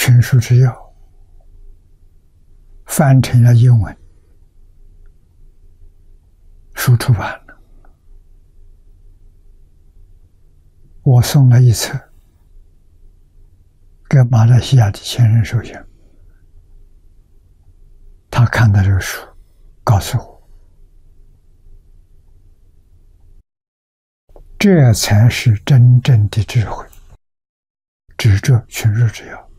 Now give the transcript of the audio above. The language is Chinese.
群书之要》翻成了英文，书出版了，我送了一册给马来西亚的前任首相，他看到这个书，告诉我，这才是真正的智慧，执着群书之要。